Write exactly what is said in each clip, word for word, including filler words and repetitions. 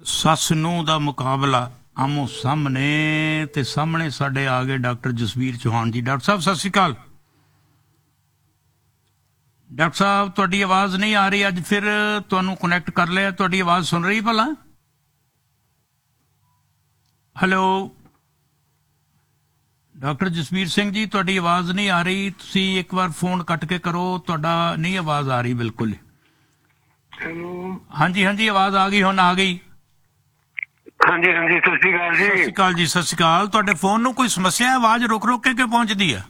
ਸੱਸ ਨੂੰਹ ਦਾ ਮੁਕਾਬਲਾ ਆਮੋ ਸਾਹਮਣੇ ਤੇ ਸਾਹਮਣੇ ਸਾਡੇ ਆ ਗਏ ਡਾਕਟਰ ਜਸਵੀਰ ਚੌਹਾਨ ਜੀ। ਡਾਕਟਰ ਸਾਹਿਬ ਸਤਿ ਸ਼੍ਰੀ ਅਕਾਲ। ਡਾਕਟਰ ਸਾਹਿਬ ਤੁਹਾਡੀ ਆਵਾਜ਼ ਨਹੀਂ ਆ ਰਹੀ, ਅੱਜ ਫਿਰ ਤੁਹਾਨੂੰ ਕਨੈਕਟ ਕਰ ਲਿਆ, ਤੁਹਾਡੀ ਆਵਾਜ਼ ਸੁਣ ਰਹੀ ਭਲਾ? ਹੈਲੋ ਡਾਕਟਰ ਜਸਵੀਰ ਸਿੰਘ ਜੀ, ਤੁਹਾਡੀ ਆਵਾਜ਼ ਨਹੀਂ ਆ ਰਹੀ, ਤੁਸੀਂ ਇੱਕ ਵਾਰ ਫੋਨ ਕੱਟ ਕੇ ਕਰੋ, ਤੁਹਾਡਾ ਨਹੀਂ ਆਵਾਜ਼ ਆ ਰਹੀ ਬਿਲਕੁਲ। ਹੈਲੋ ਹਾਂਜੀ ਹਾਂਜੀ ਆਵਾਜ਼ ਆ ਗਈ, ਹੁਣ ਆ ਗਈ। ਹਾਂਜੀ ਹਾਂਜੀ ਸਤਿ ਸ਼੍ਰੀ ਅਕਾਲ ਜੀ। ਸਤਿ ਸ਼੍ਰੀ ਅਕਾਲ ਜੀ, ਸਤਿ ਸ਼੍ਰੀ ਅਕਾਲ। ਤੁਹਾਡੇ ਫੋਨ ਨੂੰ ਕੋਈ ਸਮੱਸਿਆ ਹੈ? ਆਵਾਜ਼ ਰੁਕ ਰੁਕ ਕੇ ਕਿਉਂ ਪਹੁੰਚਦੀ ਹੈ?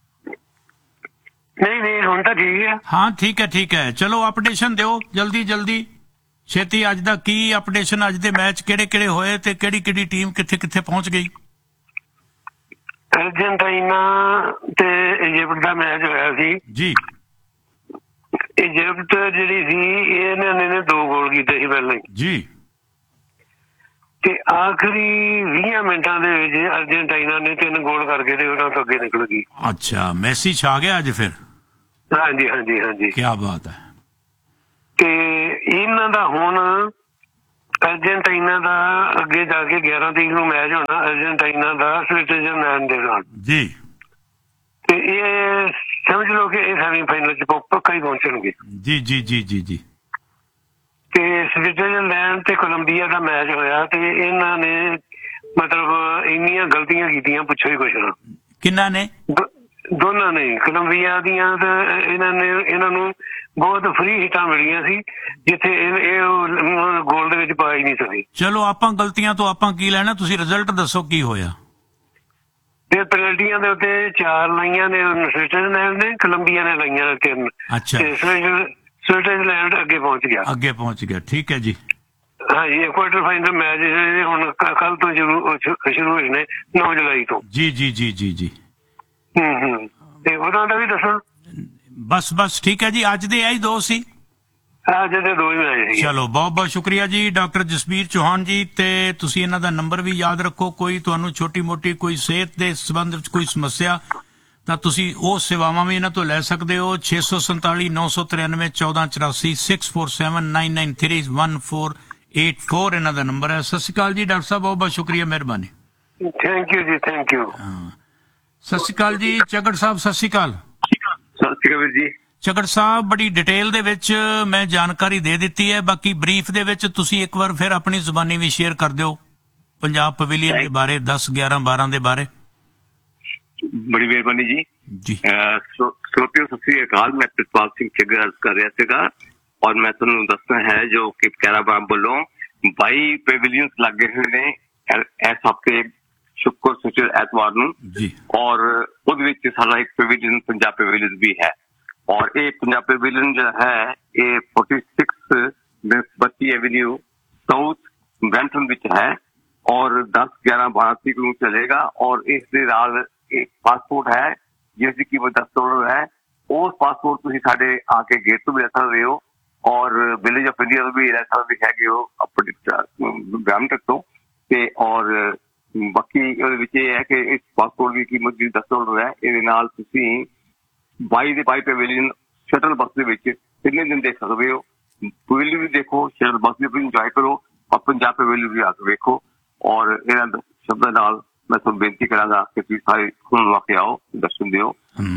ਨਹੀਂ ਨਹੀਂ ਹੁਣ ਤਾਂ ਠੀਕ ਹੈ। ਹਾਂ ਠੀਕ ਹੈ ਠੀਕ ਹੈ, ਚਲੋ ਅਪਡੇਸ਼ਨ ਦਿਓ ਜਲਦੀ ਜਲਦੀ ਛੇਤੀ। ਅੱਜ ਦਾ ਕੀ ਅਪਡੇਸ਼ਨ, ਅੱਜ ਦੇ ਮੈਚ ਕਿਹੜੇ ਕਿਹੜੇ ਹੋਏ ਤੇ ਕਿਹੜੀ ਕਿਹੜੀ ਟੀਮ ਕਿੱਥੇ ਕਿੱਥੇ ਪਹੁੰਚ ਗਈ? ਅਰਜਨਟੀਨਾ ਤੇ ਇਜਿਪਟ ਦਾ ਮੈਚ ਹੋਇਆ ਸੀ ਜੀ। ਇਜਿਪਟ ਜਿਹੜੀ ਸੀ ਇਹਨਾਂ ਨੇ ਦੋ ਗੋਲ ਕੀਤੇ ਸੀ ਪਹਿਲਾਂ ਹੀ ਜੀ, ਤੇ ਆਖਰੀ ਵੀਹ ਮਿੰਟਾਂ ਦੇ ਵਿੱਚ ਅਰਜਨਟੀਨਾ ਨੇ ਤਿੰਨ ਗੋਲ ਕਰਕੇ ਤੇ ਉਹਨਾਂ ਤੋਂ ਅੱਗੇ ਨਿਕਲ ਗਈ। ਅੱਛਾ, ਮੈਸੀ ਛਾ ਗਿਆ ਅੱਜ ਫਿਰ? ਹਾਂਜੀ ਹਾਂਜੀ ਹਾਂਜੀ, ਕੀ ਬਾਤ ਹੈ। ਤੇ ਇਹਨਾਂ ਦਾ ਹੁਣ ਅਰਜਨਟੀਨਾ ਦਾ ਅੱਗੇ ਜਾ ਕੇ ਗਿਆਰਾਂ ਤਰੀਕ ਨੂੰ ਮੈਚ ਹੋਣਾ ਅਰਜਨਟੀਨਾ ਦਾ ਸਵਿਟਜ਼ਰਲੈਂਡ ਦੇ ਨਾਲ ਜੀ। ਤੇ ਇਹ ਸਮਝ ਲਓ ਕਿ ਇਹ ਸੈਮੀਫਾਈਨਲ ਚ ਪੱਕਾ ਹੀ ਪਹੁੰਚਣਗੇ। ਜੀ ਜੀ ਜੀ ਜੀ ਜੀ। ਤੇ ਸਵਿਟਜ਼ਰਲੈਂਡ ਤੇ ਕੋਲੰਬੀਆ ਦਾ ਮੈਚ ਹੋਇਆ ਤੇ ਇਹਨਾਂ ਨੇ ਮਤਲਬ ਇੰਨੀਆਂ ਗਲਤੀਆਂ ਕੀਤੀਆਂ ਪੁੱਛੋ ਹੀ ਕੁਛ ਨਾ। ਕਿੰਨਾ ਨੇ? ਦੋਨਾਂ ਨੇ, ਕੋਲੰਬੀਆ ਦੀਆਂ ਤੇ ਇਹਨਾਂ ਨੇ ਇਹਨਾਂ ਨੂੰ ਬਹੁਤ ਫ੍ਰੀ ਹਿੱਟਾਂ ਮਿਲੀਆਂ ਸੀ ਜਿੱਥੇ ਇਹ ਗੋਲ ਦੇ ਵਿੱਚ ਪਾ ਹੀ ਨਹੀਂ ਸਕੇ। ਚਲੋ ਆਪਾਂ ਗਲਤੀਆਂ ਤੋਂ ਆਪਾਂ ਕੀ ਲੈਣਾ, ਤੁਸੀਂ ਰਿਜ਼ਲਟ ਦੱਸੋ ਕੀ ਹੋਇਆ। ਤੇ ਪੈਨਲਟੀਆਂ ਦੇ ਉੱਤੇ ਚਾਰ ਲਾਈਆਂ ਨੇ ਸਵਿਟਜ਼ਰਲੈਂਡ ਨੇ, ਕੋਲੰਬੀਆ ਨੇ ਲਾਈਆਂ ਨੇ ਤਿੰਨ। ਅੱਛਾ, ਸਵਿਟਜ਼ਰਲੈਂਡ ਅੱਗੇ ਪਹੁੰਚ ਗਿਆ। ਅੱਗੇ ਪਹੁੰਚ ਗਿਆ, ਠੀਕ ਹੈ ਜੀ। ਹਾਂਜੀ, ਕੁਆਟਰ ਫਾਈਨਲ ਮੈਚ ਹੁਣ ਕੱਲ ਤੋਂ ਸ਼ੁਰੂ ਸ਼ੁਰੂ ਹੋਏ ਨੇ, ਨੌ ਜੁਲਾਈ ਤੋਂ। ਜੀ ਜੀ ਜੀ ਜੀ ਜੀ। ਹੂੰ ਹੂੰ, ਤੇ ਉਹਨਾਂ ਦਾ ਵੀ ਦੱਸੋ। ਬਸ ਬਸ ਠੀਕ ਹੈ ਜੀ, ਅੱਜ ਦੇ ਆਹੀ ਦੋ ਸੀ। ਅੱਜ ਦੇ ਦੋ ਹੀ ਮੈਚ ਸੀ। ਚਲੋ ਬਹੁਤ ਬਹੁਤ ਸ਼ੁਕਰੀਆ ਜੀ ਡਾਕਟਰ ਜਸਵੀਰ ਚੌਹਾਨ ਜੀ। ਤੇ ਤੁਸੀਂ ਇਹਨਾਂ ਦਾ ਨੰਬਰ ਵੀ ਯਾਦ ਰੱਖੋ, ਕੋਈ ਤੁਹਾਨੂੰ ਛੋਟੀ ਮੋਟੀ ਕੋਈ ਸਿਹਤ ਦੇ ਸੰਬੰਧ ਵਿੱਚ ਕੋਈ ਸਮੱਸਿਆ ਤਾਂ ਤੁਸੀਂ ਉਹ ਸੇਵਾਵਾਂ ਵੀ ਇਹਨਾਂ ਤੋਂ ਲੈ ਸਕਦੇ ਹੋ। ਛੇ ਸੌ ਸੰਤਾਲੀ ਨੌ ਸੌ ਤਰਾਨਵੇਂ ਚੌਦਾਂ ਚੁਰਾਸੀ six four seven nine nine three one four eight four ਇਹਨਾਂ ਦਾ ਨੰਬਰ ਹੈ। ਸਤਿ ਸ਼੍ਰੀ ਅਕਾਲ ਜੀ ਡਾਕਟਰ ਸਾਹਿਬ, ਬਹੁਤ ਬਹੁਤ ਸ਼ੁਕਰੀਆ, ਮਿਹਰਬਾਨੀ। ਥੈਂਕ ਯੂ ਜੀ, ਥੈਂਕ ਯੂ। ਹਾਂ ਸਤਿ ਸ਼੍ਰੀ ਅਕਾਲ ਜੀ ਚਗੜ ਸਾਹਿਬ, ਸਤਿ ਸ਼੍ਰੀ ਅਕਾਲ। ਸਤਿ ਸ਼੍ਰੀ ਅਕਾਲ ਜੀ। ਚਗੜ ਸਾਹਿਬ, ਬੜੀ ਡਿਟੇਲ ਦੇ ਵਿੱਚ ਮੈਂ ਜਾਣਕਾਰੀ ਦੇ ਦਿੱਤੀ ਹੈ, ਬਾਕੀ ਬਰੀਫ ਦੇ ਵਿੱਚ ਤੁਸੀਂ ਇੱਕ ਵਾਰ ਫਿਰ ਆਪਣੀ ਜ਼ੁਬਾਨੀ ਵੀ ਸ਼ੇਅਰ ਕਰ ਦਿਓ ਪੰਜਾਬ ਪਵੇਲੀਅਨ ਦੇ ਬਾਰੇ, ਦਸ ਗਿਆਰਾਂ ਬਾਰਾਂ ਦੇ ਬਾਰੇ। ਬੜੀ ਮਿਹਰਬਾਨੀ ਜੀ। ਜੀ ਸਰੋਤਿਓ ਸਤਿ ਸ੍ਰੀ ਅਕਾਲ, ਮੈਂ ਪ੍ਰਿਤਪਾਲ ਸਿੰਘ ਚੰਗਾ ਅਰਜ਼ ਕਰ ਰਿਹਾ ਸੀਗਾ ਔਰ ਮੈਂ ਤੁਹਾਨੂੰ ਦੱਸਣਾ ਹੈ ਜੋ ਕਿ ਕੈਰਾਬਾਨ ਵੱਲੋਂ ਬਾਈ ਪੈਵਿਲੀਅਨਸ ਲੱਗੇ ਹੋਏ ਨੇ ਇਸ ਹਫ਼ਤੇ ਸ਼ੁੱਕਰ ਸ਼ੁੱਕਰ ਐਤਵਾਰ ਨੂੰ ਜੀ, ਔਰ ਉਹਦੇ ਵਿੱਚ ਸਾਡਾ ਇੱਕ ਪੈਵਿਲੀਅਨ ਪੰਜਾਬ ਪੈਵਿਲੀਅਨ ਵੀ ਹੈ। ਔਰ ਇਹ ਪੰਜਾਬ ਪੈਵਿਲੀਅਨ ਜਿਹੜਾ ਹੈ ਇਹ छियालीस ਬੱਤੀ ਐਵਨਿਊ ਸਾਊਥ ਬ੍ਰੈਂਟਨ ਵਿੱਚ ਹੈ ਔਰ ਦਸ ਗਿਆਰਾਂ ਬਾਰਾਂ ਤਰੀਕ ਨੂੰ ਚੱਲੇਗਾ। ਔਰ ਇਸ ਦੇ ਨਾਲ ਇੱਕ ਪਾਸਪੋਰਟ ਹੈ ਜਿਸ ਦੀ ਕੀਮਤ ਦਸ ਡਾਲਰ ਹੈ। ਉਸ ਪਾਸਪੋਰਟ ਤੁਸੀਂ ਸਾਡੇ ਆ ਕੇ ਗੇਟ ਤੋਂ ਵੀ ਲੈ ਸਕਦੇ ਹੋ ਔਰ ਵਿਲੇਜ ਆਫ ਇੰਡੀਆ ਤੋਂ ਵੀ ਲੈ ਸਕਦੇ ਹੈਗੇ ਹੋ ਆਪਣੇ ਬ੍ਰੈਂਟਨ ਤੋਂ। ਤੇ ਔਰ ਬਾਕੀ ਉਹਦੇ ਵਿੱਚ ਇਹ ਹੈ ਕਿ ਇਸ ਪਾਸਪੋਰਟ ਦੀ ਕੀਮਤ ਜਿਹੜੀ ਦਸ ਡਾਲਰ ਹੈ, ਇਹਦੇ ਨਾਲ ਤੁਸੀਂ ਬਾਈ ਦੇ ਬਾਈ ਪੈਵਿਲੀਅਨ ਸ਼ਟਲ ਬੱਸ ਦੇ ਵਿੱਚ ਕਿੰਨੇ ਦਿਨ ਦੇਖ ਸਕਦੇ ਹੋ। ਪਵੇਲੀਅਨ ਵੀ ਦੇਖੋ, ਸ਼ਟਲ ਬੱਸ ਵੀ ਇੰਜੋਏ ਕਰੋ ਔਰ ਪੰਜਾਬ ਪਵੇਲੀਅਨ ਵੀ ਆ ਕੇ ਵੇਖੋ। ਔਰ ਇਹਨਾਂ ਸ਼ਬਦਾਂ ਨਾਲ ਮੈਂ ਤੁਹਾਨੂੰ ਬੇਨਤੀ ਕਰਾਂਗਾ ਕਿ ਤੁਸੀਂ ਸਾਰੇ ਖੂਨ ਲਾ ਕੇ ਆਓ, ਦਰਸ਼ਨ ਦਿਓ।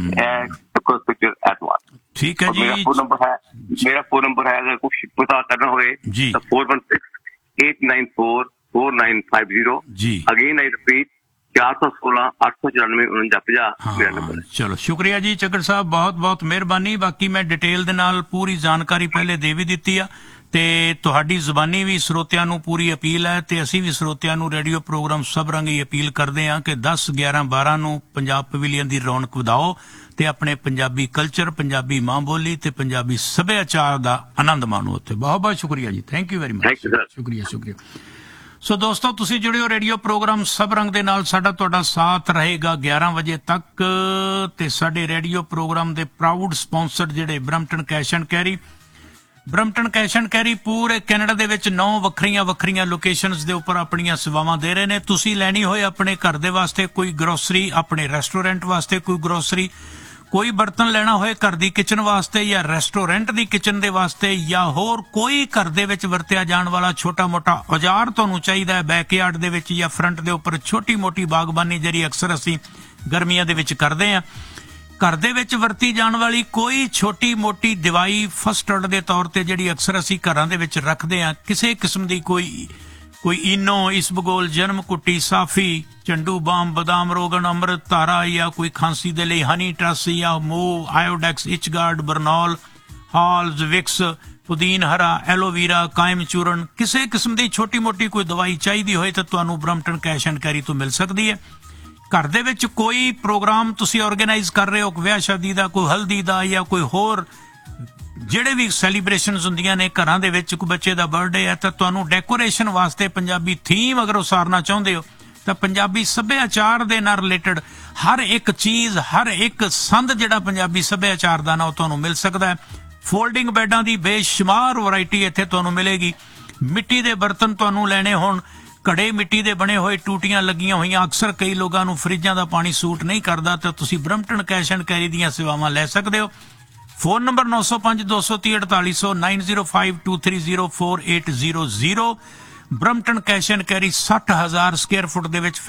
ਐਤਵਾਰ ਠੀਕ ਹੈ ਜੀ। ਮੇਰਾ ਫੋਨ ਨੰਬਰ ਹੈ ਮੇਰਾ ਫੋਨ ਨੰਬਰ ਹੈ ਅਗਰ ਕੁਛ ਪਤਾ ਕਰਨਾ ਹੋਏ ਤਾਂ four one six eight nine four four nine five zero. Again I repeat चार सौ सोलह आठ सौ चौरानवे उनंजा पचास। चलो शुक्रिया जी चगड़ साहब, बहुत बहुत मेहरबानी। बाकी मैं डिटेल दे नाल पूरी जानकारी पहले दे भी दित्ती आ ਤੇ ਤੁਹਾਡੀ ਜ਼ੁਬਾਨੀ ਵੀ ਸਰੋਤਿਆਂ ਨੂੰ ਪੂਰੀ ਅਪੀਲ ਹੈ ਤੇ ਅਸੀਂ ਵੀ ਸਰੋਤਿਆਂ ਨੂੰ ਰੇਡੀਓ ਪ੍ਰੋਗਰਾਮ ਸਭ ਰੰਗੀ ਅਪੀਲ ਕਰਦੇ ਹਾਂ ਕਿ ਦਸ ਗਿਆਰਾਂ ਬਾਰਾਂ ਨੂੰ ਪੰਜਾਬ ਪਵੇਲੀਅਨ ਦੀ ਰੌਣਕ ਵਧਾਓ ਤੇ ਆਪਣੇ ਪੰਜਾਬੀ ਕਲਚਰ, ਪੰਜਾਬੀ ਮਾਂ ਬੋਲੀ ਤੇ ਪੰਜਾਬੀ ਸੱਭਿਆਚਾਰ ਦਾ ਆਨੰਦ ਮਾਣੋ ਉੱਥੇ। ਬਹੁਤ ਬਹੁਤ ਸ਼ੁਕਰੀਆ ਜੀ, ਥੈਂਕ ਯੂ ਵੈਰੀ ਮਚ। ਸ਼ੁਕਰੀਆ ਸ਼ੁਕਰੀਆ। ਸੋ ਦੋਸਤੋ, ਤੁਸੀਂ ਜੁੜਿਓ ਰੇਡੀਓ ਪ੍ਰੋਗਰਾਮ ਸਭ ਰੰਗ ਦੇ ਨਾਲ, ਸਾਡਾ ਤੁਹਾਡਾ ਸਾਥ ਰਹੇਗਾ ਗਿਆਰਾਂ ਵਜੇ ਤੱਕ। ਤੇ ਸਾਡੇ ਰੇਡੀਓ ਪ੍ਰੋਗਰਾਮ ਦੇ ਪ੍ਰਾਊਡ ਸਪਾਂਸਰ ਜਿਹੜੇ Brampton cash and carry Brampton cash and carry ਪੂਰੇ ਕੈਨੇਡਾ ਦੇ ਵਿੱਚ ਨੌ ਵੱਖਰੀਆਂ ਵੱਖਰੀਆਂ ਲੋਕੇਸ਼ਨਸ ਦੇ ਉੱਪਰ ਆਪਣੀਆਂ ਸੇਵਾਵਾਂ ਦੇ ਰਹੇ ਨੇ। ਤੁਸੀਂ ਲੈਣੀ ਹੋਏ ਆਪਣੇ ਘਰ ਦੇ ਵਾਸਤੇ ਕੋਈ ਗਰੋਸਰੀ, ਆਪਣੇ ਰੈਸਟੋਰੈਂਟ ਵਾਸਤੇ ਕੋਈ ਗਰੋਸਰੀ, ਕੋਈ ਬਰਤਨ ਲੈਣਾ ਹੋਏ ਘਰ ਦੀ ਕਿਚਨ ਵਾਸਤੇ ਜਾਂ ਰੈਸਟੋਰੈਂਟ ਦੀ ਕਿਚਨ ਦੇ ਵਾਸਤੇ ਜਾਂ ਹੋਰ ਕੋਈ ਘਰ ਦੇ ਵਿੱਚ ਵਰਤਿਆ ਜਾਣ ਵਾਲਾ ਛੋਟਾ-ਮੋਟਾ ਔਜ਼ਾਰ ਤੁਹਾਨੂੰ ਚਾਹੀਦਾ ਹੈ ਬੈਕਯਾਰਡ ਦੇ ਵਿੱਚ ਜਾਂ ਫਰੰਟ ਦੇ ਉੱਪਰ ਛੋਟੀ-ਮੋਟੀ ਬਾਗਬਾਨੀ ਜਿਹੜੀ ਅਕਸਰ ਅਸੀਂ ਗਰਮੀਆਂ ਦੇ ਵਿੱਚ ਕਰਦੇ ਹਾਂ, ਘਰ ਦੇ ਵਿੱਚ ਵਰਤੀ ਜਾਣ ਵਾਲੀ ਕੋਈ ਛੋਟੀ-ਮੋਟੀ ਦਵਾਈ ਫਸਟ ਏਡ ਦੇ ਤੌਰ ਤੇ ਜਿਹੜੀ ਅਕਸਰ ਅਸੀਂ ਘਰਾਂ ਦੇ ਵਿੱਚ ਰੱਖਦੇ ਹਾਂ, ਕਿਸੇ ਕਿਸਮ ਦੀ ਕੋਈ ਕੋਈ ਇਨੋ, ਇਸਬਗੋਲ, ਜਨਮ ਕੁੱਟੀ, ਸਾਫੀ, ਚੰਡੂ ਬਾਮ, ਬਦਾਮ ਰੋਗਨ, ਅੰਮ੍ਰਿਤ ਧਾਰਾ ਜਾਂ ਕੋਈ ਖਾਂਸੀ ਦੇ ਲਈ ਹਨੀ ਟਰਸ ਜਾਂ ਮੂਵ, ਆਇਓਡੈਕਸ, ਇਚਗਾਰਡ, ਬਰਨੌਲ, ਹਾਲਜ਼, ਵਿਕਸ, ਪੁਦੀਨ ਹਰਾ, ਐਲੋਵੀਰਾ, ਕਾਇਮ ਚੂਰਨ, ਕਿਸੇ ਕਿਸਮ ਦੀ ਛੋਟੀ-ਮੋਟੀ ਕੋਈ ਦਵਾਈ ਚਾਹੀਦੀ ਹੋਏ ਤਾਂ ਤੁਹਾਨੂੰ ਬਰਮਟਨ ਕੈਸ਼ ਐਂਡ ਕੈਰੀ ਤੋਂ ਮਿਲ ਸਕਦੀ ਹੈ। ਘਰ ਦੇ ਵਿੱਚ ਕੋਈ ਪ੍ਰੋਗਰਾਮ ਤੁਸੀਂ ਆਰਗੇਨਾਈਜ਼ ਕਰ ਰਹੇ ਹੋ, ਵਿਆਹ ਸ਼ਾਦੀ ਦਾ, ਕੋਈ ਹਲਦੀ ਦਾ ਜਾਂ ਕੋਈ ਹੋਰ ਜਿਹੜੇ ਵੀ ਸੈਲੀਬ੍ਰੇਸ਼ਨਸ ਹੁੰਦੀਆਂ ਨੇ ਘਰਾਂ ਦੇ ਵਿੱਚ, ਕੋਈ ਬੱਚੇ ਦਾ ਬਰਥਡੇ ਹੈ ਤਾਂ ਤੁਹਾਨੂੰ ਡੈਕੋਰੇਸ਼ਨ ਵਾਸਤੇ ਪੰਜਾਬੀ ਥੀਮ ਅਗਰ ਉਸਾਰਨਾ ਚਾਹੁੰਦੇ ਹੋ ਤਾਂ ਪੰਜਾਬੀ ਸੱਭਿਆਚਾਰ ਦੇ ਨਾਲ ਰਿਲੇਟਡ ਹਰ ਇੱਕ ਚੀਜ਼, ਹਰ ਇੱਕ ਸੰਦ ਜਿਹੜਾ ਪੰਜਾਬੀ ਸੱਭਿਆਚਾਰ ਦਾ ਨਾ ਉਹ ਤੁਹਾਨੂੰ ਮਿਲ ਸਕਦਾ ਹੈ। ਫੋਲਡਿੰਗ ਬੈਡਾਂ ਦੀ ਬੇਸ਼ੁਮਾਰ ਵੈਰਾਈਟੀ ਇੱਥੇ ਤੁਹਾਨੂੰ ਮਿਲੇਗੀ। ਮਿੱਟੀ ਦੇ ਬਰਤਨ ਤੁਹਾਨੂੰ ਲੈਣੇ ਹੋਣ, ਘੜੇ ਮਿੱਟੀ ਦੇ ਬਣੇ ਹੋਏ, ਟੂਟੀਆਂ ਲੱਗੀਆਂ ਹੋਈਆਂ, ਅਕਸਰ ਕਈ ਲੋਕਾਂ ਨੂੰ ਫਰਿੱਜਾਂ ਦਾ ਪਾਣੀ ਸੂਟ ਨਹੀਂ ਕਰਦਾ ਤਾਂ ਤੁਸੀਂ ਬਰਮਟਨ ਕੈਸ਼ ਐਂਡ ਕੈਰੀ ਦੀਆਂ ਸੇਵਾਵਾਂ ਲੈ ਸਕਦੇ ਹੋ। ਫੋਨ ਨੰਬਰ ਨੌ ਸੌ ਪੰਜ ਦੋ ਸੌ ਤੀਹ ਅੜਤਾਲੀ ਸੌ nine zero five two three zero four eight zero zero. Brampton cash and carry ਸੱਠ ਹਜ਼ਾਰ ਸਕੁਅਰ ਫੁੱਟ ਦੇ ਵਿੱਚ